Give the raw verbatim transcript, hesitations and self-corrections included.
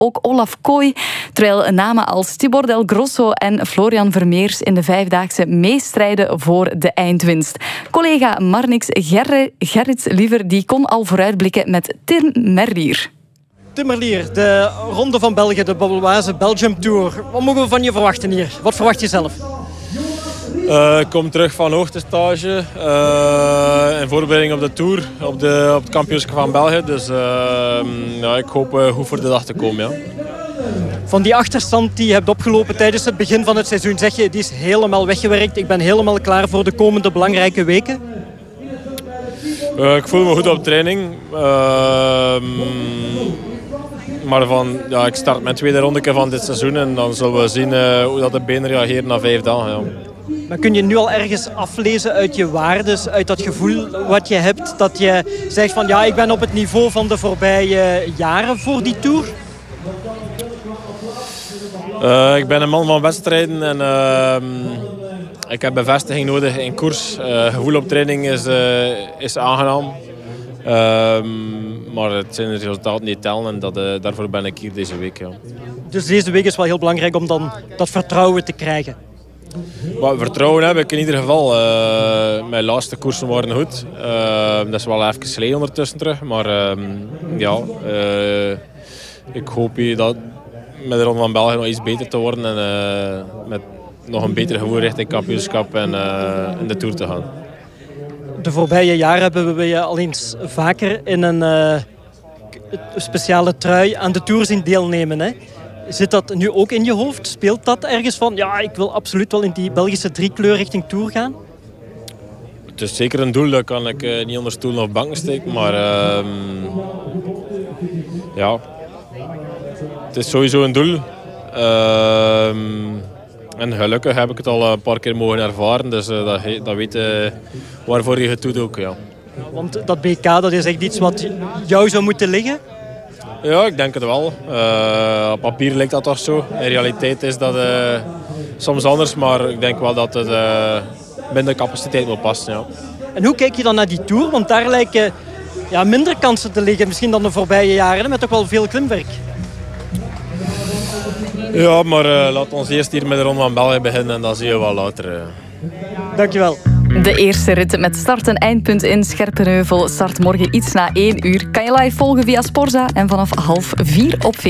ook Olaf Kooi. Terwijl namen als Tibor Del Grosso en Florian Vermeers in de vijfdaagse meestrijden voor de eindwinst. Collega Marnix Gerre, Gerrits Liever die kon al vooruitblikken met Tim Merlier. Tim Merlier, de Ronde van België, de Baloise Belgium Tour. Wat mogen we van je verwachten hier? Wat verwacht je zelf? Uh, ik kom terug van hoogtestage uh, in voorbereiding op de Tour, op, de, op het kampioenschap van België. Dus uh, ja, ik hoop uh, goed voor de dag te komen. Ja. Van die achterstand die je hebt opgelopen tijdens het begin van het seizoen, zeg je, die is helemaal weggewerkt. Ik ben helemaal klaar voor de komende belangrijke weken. Uh, ik voel me goed op training. Uh, maar van, ja, ik start mijn tweede ronde van dit seizoen en dan zullen we zien uh, hoe dat de benen reageren na vijf dagen. Ja. Maar kun je nu al ergens aflezen uit je waardes, uit dat gevoel wat je hebt, dat je zegt van ja, ik ben op het niveau van de voorbije jaren voor die Tour? Uh, ik ben een man van wedstrijden en uh, ik heb bevestiging nodig in koers. Uh, gevoel op training is, uh, is aangenaam. Uh, maar het zijn de resultaten die tellen en dat, uh, daarvoor ben ik hier deze week. Ja. Dus deze week is wel heel belangrijk om dan dat vertrouwen te krijgen? Wat vertrouwen heb ik in ieder geval. Uh, mijn laatste koersen waren goed. Uh, dat is wel even geleden ondertussen terug. Maar uh, ja, uh, ik hoop hier dat met de Ronde van België nog iets beter te worden. En uh, met nog een beter gevoel richting kampioenschap en uh, in de Tour te gaan. De voorbije jaren hebben we je al eens vaker in een uh, speciale trui aan de Tour zien deelnemen. Hè? Zit dat nu ook in je hoofd? Speelt dat ergens van, ja, ik wil absoluut wel in die Belgische driekleur richting Tour gaan? Het is zeker een doel, dat kan ik uh, niet onder stoelen of banken steken. Maar uh, ja, het is sowieso een doel. Uh, en gelukkig heb ik het al een paar keer mogen ervaren. Dus uh, dat, dat weet uh, waarvoor je het doet ook. Ja. Ja, want dat B K, dat is echt iets wat jou zou moeten liggen? Ja, ik denk het wel. Uh, op papier lijkt dat toch zo. In realiteit is dat uh, soms anders, maar ik denk wel dat het uh, binnen de capaciteit moet passen. Ja. En hoe kijk je dan naar die Tour? Want daar lijken ja, minder kansen te liggen misschien dan de voorbije jaren, met toch wel veel klimwerk. Ja, maar uh, laat ons eerst hier met de Ronde van België beginnen en dan zien we wel later. Uh. Dankjewel. De eerste rit met start- en eindpunt in Scherpenheuvel start morgen iets na één uur. Kan je live volgen via Sporza en vanaf half vier op